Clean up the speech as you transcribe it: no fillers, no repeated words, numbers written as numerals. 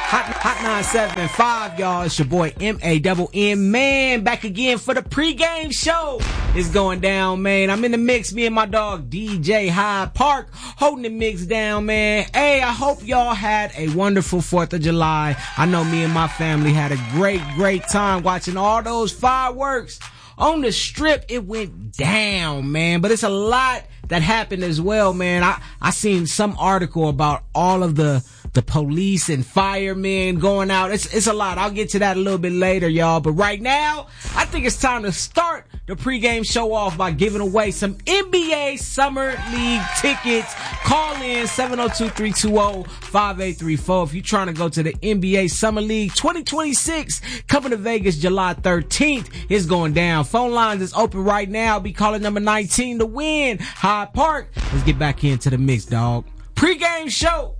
Hot 975, y'all. It's your boy M-A-N-N, man. Back again for the pregame show. It's going down, man. I'm in the mix. Me and my dog DJ Hyde Park holding the mix down, man. Hey, I hope y'all had a wonderful 4th of July. I know me and my family had a great time watching all those fireworks. On the strip, it went down, man. But it's a lot that happened as well, man. I seen some article about all of the police and firemen going out. It's a lot. I'll get to that a little bit later, y'all. But right now, I think it's time to start the pregame show off by giving away some NBA Summer League tickets. Call in 702-320-5834 if you're trying to go to the NBA Summer League 2026 coming to Vegas July 13th. It's going down. Phone lines is open right now. Be calling number 19 to win. Hyde Park. Let's get back into the mix, dog. Pregame show.